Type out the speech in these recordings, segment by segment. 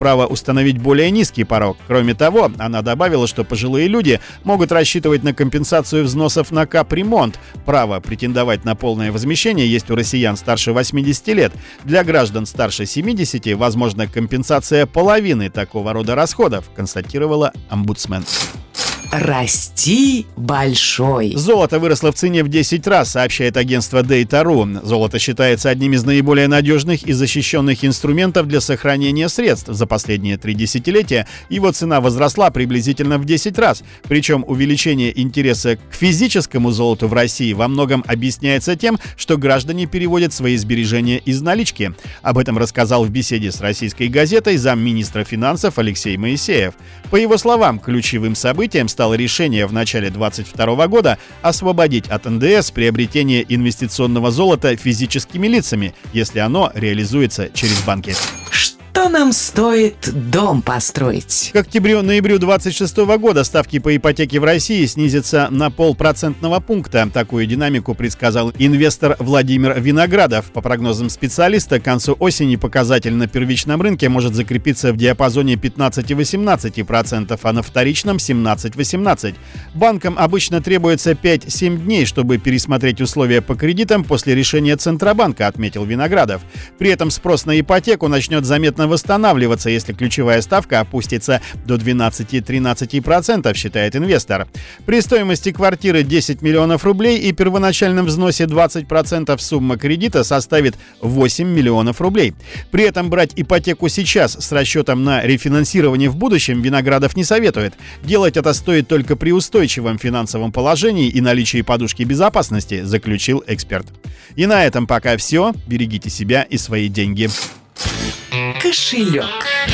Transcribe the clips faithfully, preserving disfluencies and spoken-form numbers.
право установить более низкий порог. Кроме того, она добавила, что пожилые люди могут рассчитывать на компенсацию взносов на капремонт. Право претендовать на полное возмещение есть у россиян старше восьмидесяти лет. Для граждан старше семидесяти возможна компенсация половины такого рода расходов, констатировала омбудсмен. Расти большой. Золото выросло в цене в десять раз, сообщает агентство Data точка ру. Золото считается одним из наиболее надежных и защищенных инструментов для сохранения средств. За последние три десятилетия его цена возросла приблизительно в десять раз. Причем увеличение интереса к физическому золоту в России во многом объясняется тем, что граждане переводят свои сбережения из налички. Об этом рассказал в беседе с российской газетой замминистра финансов Алексей Моисеев. По его словам, ключевым событием стало стало решение в начале двадцать второго года освободить от эн дэ эс приобретение инвестиционного золота физическими лицами, если оно реализуется через банки. Что нам стоит дом построить? К октябрю-ноябрю двадцать шестого года ставки по ипотеке в России снизятся на полпроцентного пункта. Такую динамику предсказал инвестор Владимир Виноградов. По прогнозам специалиста, к концу осени показатель на первичном рынке может закрепиться в диапазоне пятнадцать-восемнадцать процентов, а на вторичном семнадцать-восемнадцать процентов. Банкам обычно требуется пять-семь дней, чтобы пересмотреть условия по кредитам после решения Центробанка, отметил Виноградов. При этом спрос на ипотеку начнет заметно восстанавливаться, если ключевая ставка опустится до двенадцать-тринадцать процентов, считает инвестор. При стоимости квартиры десять миллионов рублей и первоначальном взносе двадцать процентов сумма кредита составит восемь миллионов рублей. При этом брать ипотеку сейчас с расчетом на рефинансирование в будущем Виноградов не советует. Делать это стоит только при устойчивом финансовом положении и наличии подушки безопасности, заключил эксперт. И на этом пока все. Берегите себя и свои деньги. Кошелек.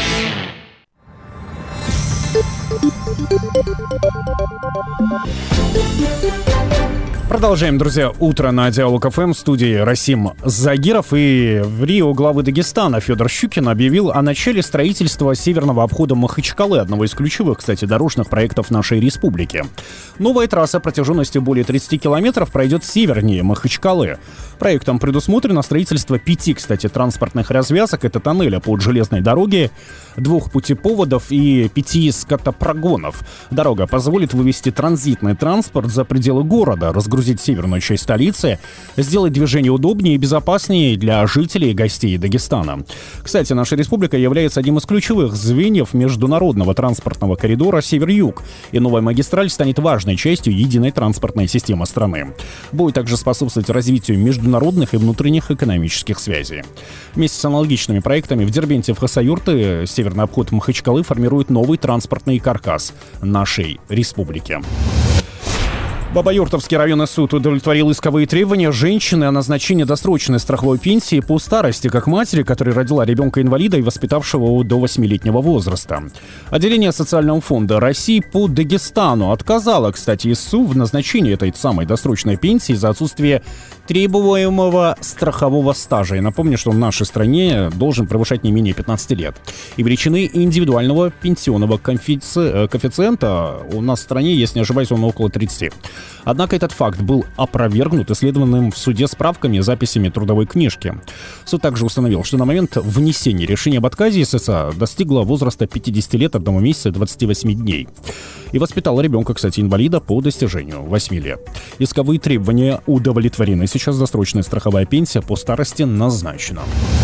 Продолжаем, друзья, утро на Диалог эф эм, в студии Расим Загиров. И в Рио главы Дагестана Федор Щукин объявил о начале строительства северного обхода Махачкалы, одного из ключевых, кстати, дорожных проектов нашей республики. Новая трасса протяженностью более тридцати километров пройдет севернее Махачкалы. Проектом предусмотрено строительство пяти, кстати, транспортных развязок. Это тоннеля под железной дороге, двух путепроводов и пяти скотопрогонов. Дорога позволит вывести транзитный транспорт за пределы города, разгрузить северную часть столицы, сделать движение удобнее и безопаснее для жителей и гостей Дагестана. Кстати, наша республика является одним из ключевых звеньев международного транспортного коридора Север-Юг, и новая магистраль станет важной частью единой транспортной системы страны. Будет также способствовать развитию международных и внутренних экономических связей. Вместе с аналогичными проектами в Дербенте, в Хасавюрте, северный обход Махачкалы формирует новый транспортный каркас нашей республики. Бабаюртовский районный суд удовлетворил исковые требования женщины о назначении досрочной страховой пенсии по старости как матери, которая родила ребенка-инвалида и воспитавшего его до восьмилетнего возраста. Отделение Социального фонда России по Дагестану отказало, кстати, ИСУ в назначении этой самой досрочной пенсии за отсутствие требуемого страхового стажа. Я напомню, что в нашей стране должен превышать не менее пятнадцати лет. И величины индивидуального пенсионного коэффици... коэффициента у нас в стране, если не ошибаюсь, он около тридцати. Однако этот факт был опровергнут исследованным в суде справками и записями трудовой книжки. Суд также установил, что на момент внесения решения об отказе ССА достигла возраста пятидесяти лет, одного месяца и двадцати восьми дней. И воспитала ребенка, кстати, инвалида по достижению восьми лет. Исковые требования удовлетворены. Сейчас досрочная страховая пенсия по старости назначена.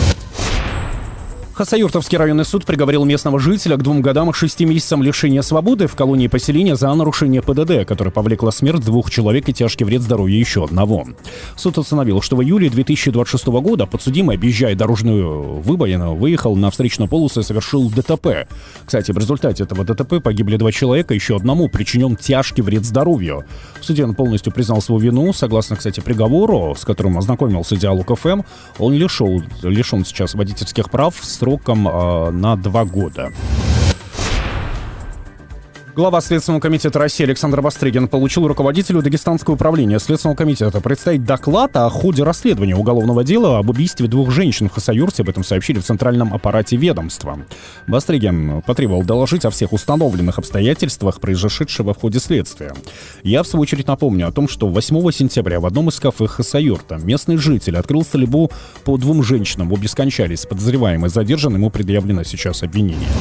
Хасавюртовский районный суд приговорил местного жителя к двум годам и шести месяцам лишения свободы в колонии поселения за нарушение пэ дэ дэ, которое повлекло смерть двух человек и тяжкий вред здоровью еще одного. Суд установил, что в июле две тысячи двадцать шестого года подсудимый, объезжая дорожную выбоину, выехал на встречную полосу и совершил дэ тэ пэ. Кстати, в результате этого дэ тэ пэ погибли два человека, еще одному причинен тяжкий вред здоровью. В суде он полностью признал свою вину. Согласно, кстати, приговору, с которым ознакомился Диалог эф эм, он лишен, лишен сейчас водительских прав сроком э, на два года. Глава Следственного комитета России Александр Бастрыгин получил руководителю Дагестанского управления Следственного комитета представить доклад о ходе расследования уголовного дела об убийстве двух женщин в Хасавюрте. Об этом сообщили в центральном аппарате ведомства. Бастрыгин потребовал доложить о всех установленных обстоятельствах произошедшего в ходе следствия. Я, в свою очередь, напомню о том, что восьмого сентября в одном из кафе Хасавюрта местный житель открыл стрельбу по двум женщинам. Обе скончались. Подозреваемый задержан, ему предъявлено сейчас обвинение.